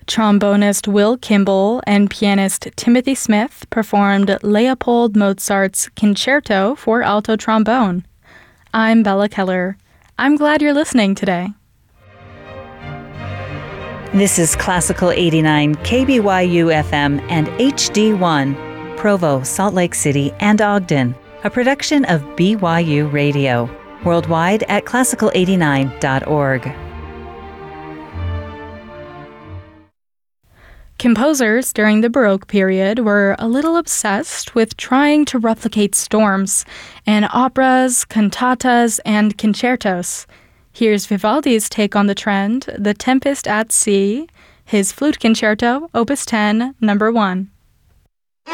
Trombonist Will Kimball and pianist Timothy Smith performed Leopold Mozart's Concerto for alto trombone. I'm Bella Keller. I'm glad you're listening today. This is Classical 89 KBYU FM and HD1, Provo, Salt Lake City, and Ogden, a production of BYU Radio, worldwide at classical89.org. Composers during the Baroque period were a little obsessed with trying to replicate storms in operas, cantatas, and concertos. Here's Vivaldi's take on the trend, The Tempest at Sea, his Flute Concerto, Opus 10, number 1.